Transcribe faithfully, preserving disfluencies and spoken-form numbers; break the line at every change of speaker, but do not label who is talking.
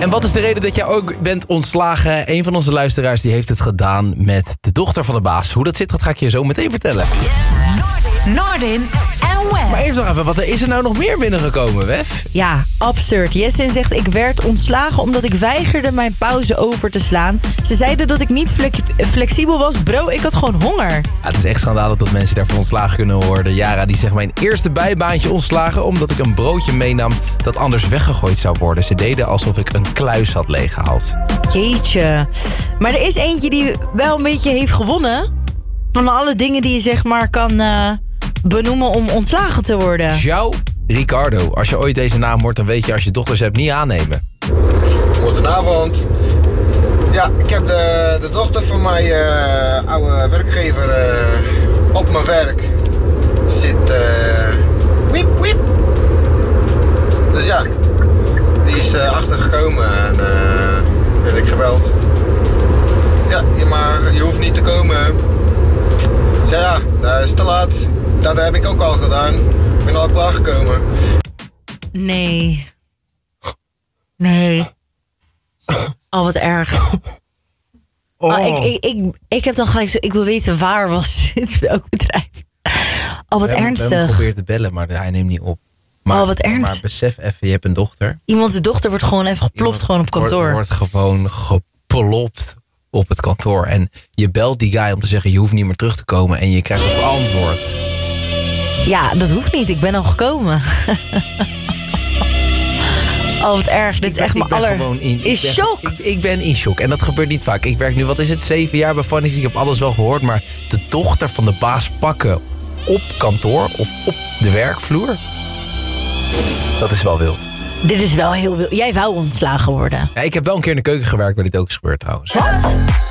En wat is de reden dat jij ook bent ontslagen? Een van onze luisteraars die heeft het gedaan met de dochter van de baas. Hoe dat zit, dat ga ik je zo meteen vertellen.
Noordin en Wef.
Maar eerst nog even, wat is er nou nog meer binnengekomen, Wef?
Ja, absurd. Jessin zegt, ik werd ontslagen omdat ik weigerde mijn pauze over te slaan. Ze zeiden dat ik niet fle- flexibel was. Bro, ik had gewoon honger.
Ja, het is echt schandalig dat mensen daarvan ontslagen kunnen worden. Jara die zegt mijn eerste bijbaantje ontslagen omdat ik een broodje meenam dat anders weggegooid zou worden. Ze deden alsof ik een kluis had leeggehaald.
Jeetje. Maar er is eentje die wel een beetje heeft gewonnen. Van alle dingen die je zeg maar kan uh, benoemen om ontslagen te worden.
Jou, Ricardo. Als je ooit deze naam hoort, dan weet je als je dochters hebt niet aannemen.
Goedenavond. Ja, ik heb de, de dochter van mijn uh, oude werkgever uh, op mijn werk. Zit uh, wiep wiep. Dus ja, die is uh, achtergekomen en uh, werd ik gebeld. Ja, je, maar, je hoeft niet te komen. Ik zei ja, dat is te laat. Dat heb ik ook al gedaan. Ik ben al klaargekomen.
Nee. Nee. Oh, wat erg.
Oh.
Oh, ik, ik, ik, ik heb dan gelijk zo... Ik wil weten waar was dit, welk bedrijf. Oh, wat
we hebben,
ernstig.
We hebben geprobeerd te bellen, maar hij neemt niet op. Maar,
oh, wat ernstig.
Maar besef even, je hebt een dochter.
Iemands dochter wordt gewoon even geplopt
Iemand
gewoon op kantoor.
Wordt, wordt gewoon geplopt op het kantoor. En je belt die guy om te zeggen, je hoeft niet meer terug te komen. En je krijgt als antwoord.
Ja, dat hoeft niet. Ik ben al gekomen. Oh, wat erg. Dit is echt mijn aller...
Gewoon in,
is
ik ben,
shock.
Ik, ik ben in shock. En dat gebeurt niet vaak. Ik werk nu, wat is het, zeven jaar bij Fanny's. Ik heb alles wel gehoord. Maar de dochter van de baas pakken op kantoor of op de werkvloer. Dat is wel wild.
Dit is wel heel wild. Jij wou ontslagen worden.
Ja, ik heb wel een keer in de keuken gewerkt waar dit ook is gebeurd trouwens.
Wat?